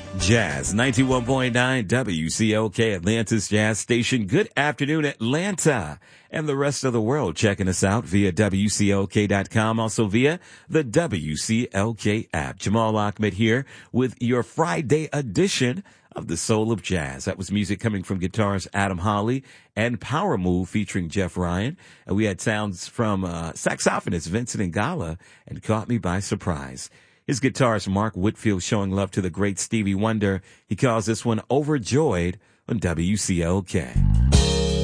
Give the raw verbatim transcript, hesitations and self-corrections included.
Jazz ninety-one point nine W C L K, Atlanta's Jazz Station. Good afternoon, Atlanta, and the rest of the world checking us out via W C L K dot com, also via the W C L K app. Jamal Ahmed here with your Friday edition of the Soul of Jazz. That was music coming from guitarist Adam Holly and Power Move featuring Jeff Ryan. And we had sounds from uh, saxophonist Vincent Ingala and Caught Me by Surprise. His guitarist Mark Whitfield showing love to the great Stevie Wonder. He calls this one Overjoyed on W C L K.